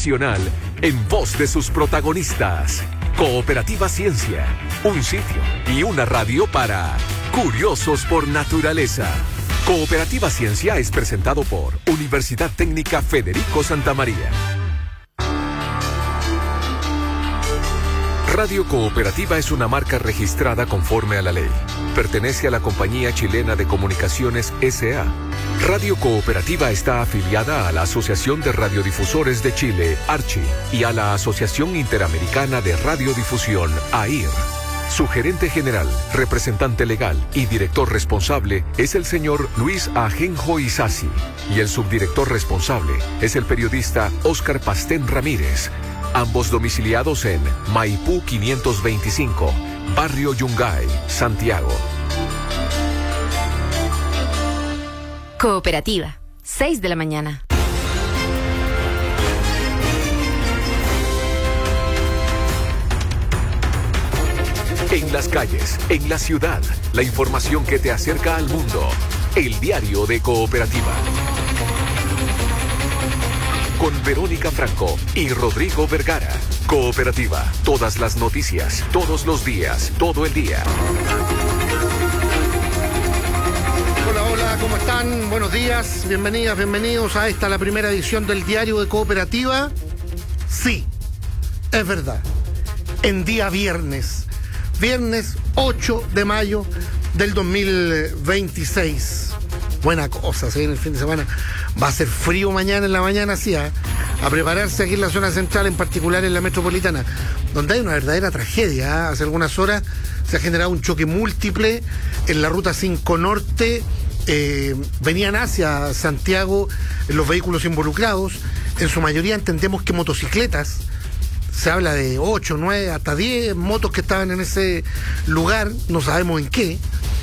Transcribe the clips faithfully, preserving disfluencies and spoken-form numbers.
nacional en voz de sus protagonistas. Cooperativa Ciencia, un sitio y una radio para curiosos por naturaleza. Cooperativa Ciencia es presentado por Universidad Técnica Federico Santa María. Radio Cooperativa es una marca registrada conforme a la ley. Pertenece a la Compañía Chilena de Comunicaciones S A Radio Cooperativa está afiliada a la Asociación de Radiodifusores de Chile, ARCHI, y a la Asociación Interamericana de Radiodifusión, A I R. Su gerente general, representante legal y director responsable es el señor Luis Ajenjo Isasi, y el subdirector responsable es el periodista Óscar Pastén Ramírez, ambos domiciliados en Maipú quinientos veinticinco, Barrio Yungay, Santiago. Cooperativa, seis de la mañana. En las calles, en la ciudad, la información que te acerca al mundo. El diario de Cooperativa. Con Verónica Franco y Rodrigo Vergara. Cooperativa, todas las noticias, todos los días, todo el día. Hola, hola, ¿cómo están? Buenos días, bienvenidas, bienvenidos a esta, la primera edición del diario de Cooperativa. Sí, es verdad, en día viernes, viernes ocho de mayo del dos mil veintiséis. Buena cosa, ¿sí? En el fin de semana va a ser frío mañana en la mañana, sí, ¿eh? A prepararse aquí en la zona central, en particular en la metropolitana, donde hay una verdadera tragedia, ¿eh? Hace algunas horas se ha generado un choque múltiple en la ruta cinco Norte. Eh, venían hacia Santiago los vehículos involucrados, en su mayoría entendemos que motocicletas. Se habla de ocho, nueve, hasta diez motos que estaban en ese lugar, no sabemos en qué.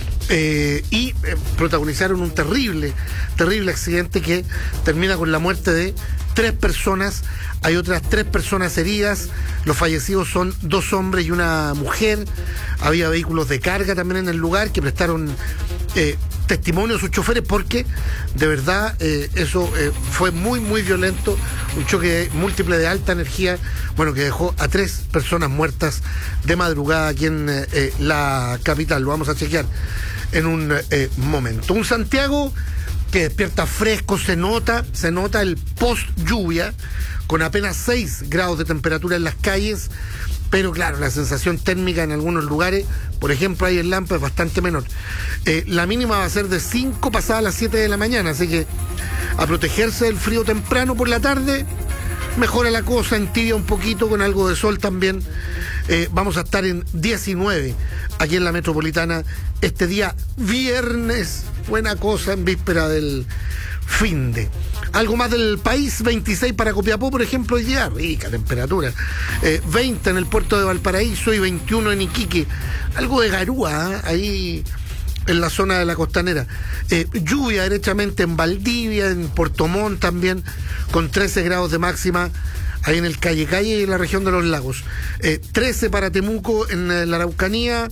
Eh, y eh, protagonizaron un terrible, terrible accidente que termina con la muerte de tres personas. Hay otras tres personas heridas. Los fallecidos son dos hombres y una mujer. Había vehículos de carga también en el lugar que prestaron eh, testimonio a sus choferes, porque de verdad eh, eso eh, fue muy, muy violento. Un choque múltiple de alta energía, bueno, que dejó a tres personas muertas de madrugada aquí en eh, la capital. Lo vamos a chequear en un eh, momento. Un Santiago que despierta fresco, se nota, se nota el post lluvia, con apenas seis grados de temperatura en las calles, pero claro, la sensación térmica en algunos lugares, por ejemplo ahí en Lampa, es bastante menor. Eh, la mínima va a ser de cinco pasadas las siete de la mañana, así que a protegerse del frío temprano. Por la tarde mejora la cosa, entibia un poquito con algo de sol también. Eh, vamos a estar en diecinueve aquí en la metropolitana este día viernes. Buena cosa en víspera del fin de. Algo más del país, veintiséis para Copiapó, por ejemplo, hoy día, rica temperatura. Eh, veinte en el puerto de Valparaíso y veintiuno en Iquique. Algo de garúa, ¿eh? Ahí en la zona de la costanera. Eh, lluvia derechamente en Valdivia, en Puerto Montt también, con trece grados de máxima, ahí en el Calle Calle y en la región de los lagos. Eh, trece para Temuco en eh, la Araucanía,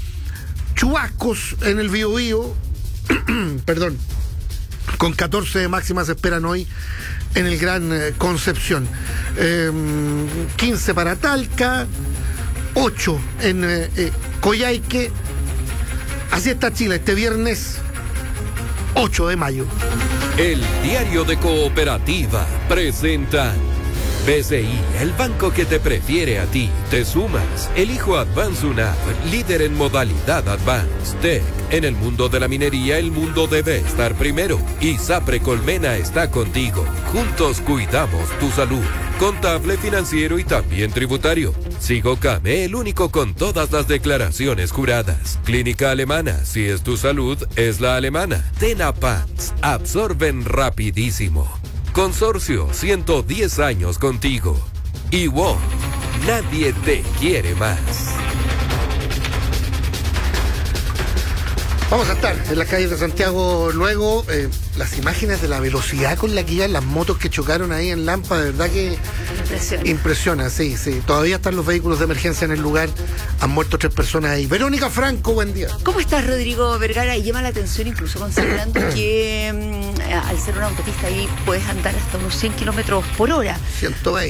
chubascos en el Biobío, perdón, con catorce de máxima se esperan hoy en el Gran eh, Concepción. Eh, quince para Talca, ocho en eh, eh, Coyhaique. Así está Chile este viernes ocho de mayo. El diario de Cooperativa presenta B C I, el banco que te prefiere a ti. Te sumas. Elijo Advance UNAV, líder en modalidad Advance. Tech, en el mundo de la minería, el mundo debe estar primero. Y Sapre Colmena está contigo. Juntos cuidamos tu salud. Contable, financiero y también tributario. Sigo Came, el único con todas las declaraciones juradas. Clínica Alemana, si es tu salud, es la alemana. Tenapans, absorben rapidísimo. Consorcio, ciento diez años contigo. Y wow, nadie te quiere más. Vamos a estar en las calles de Santiago luego. Eh, las imágenes de la velocidad con la que iban las motos que chocaron ahí en Lampa, de verdad que impresiona. Impresiona, sí, sí. Todavía están los vehículos de emergencia en el lugar. Han muerto tres personas ahí. Verónica Franco, buen día. ¿Cómo estás, Rodrigo Vergara? Y llama la atención incluso considerando que mm, al ser una autopista ahí puedes andar hasta unos cien kilómetros por hora. ciento veinte.